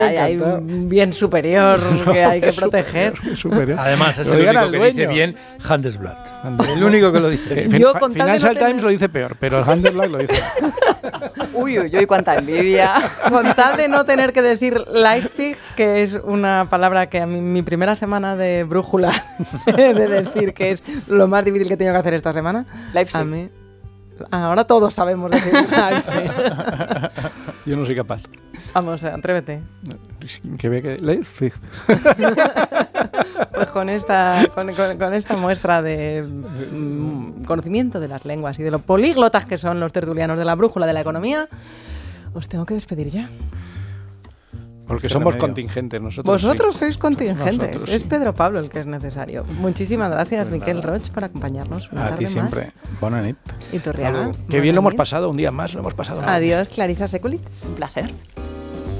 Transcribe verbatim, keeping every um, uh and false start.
Hay, hay un bien superior que hay que proteger. Superior, superior. Además, es Lo el digan único al que dueño. dice bien Handelsblatt. El único que lo dice. Fin- Yo, con tal de no Financial tener- Times lo dice peor, pero el Handelsblatt lo dice. Uy, uy, uy, cuánta envidia. Con tal de no tener que decir Leipzig, que es una palabra que a mí, mi primera semana de brújula, de decir que es lo más difícil que he tenido que hacer esta semana. Leipzig. A mí, ahora todos sabemos decir Leipzig. Yo no soy capaz. Vamos, atrévete. Que ve que Leipzig. Pues con esta, con, con- con esta muestra de mm, conocimiento de las lenguas y de lo políglotas que son los tertulianos de la brújula de la economía, os tengo que despedir ya. Porque Pero somos medio. contingentes nosotros. Vosotros sí. sois contingentes. Nosotros, Es sí. Pedro Pablo el que es necesario. Muchísimas gracias, Pues Miquel nada. Roig, por acompañarnos una A tarde ti siempre. Bona nit. más. Y Turriaga. Qué bien buena lo hemos nit. pasado, un día más lo hemos pasado. Adiós, Clarisa Seculitz. Un placer.